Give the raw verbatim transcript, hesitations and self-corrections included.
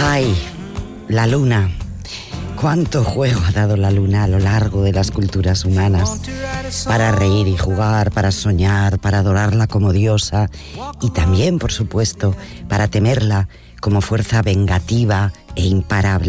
Ay, la luna. Cuánto juego ha dado la luna a lo largo de las culturas humanas. Para reír y jugar, para soñar, para adorarla como diosa y también, por supuesto, para temerla como fuerza vengativa e imparable.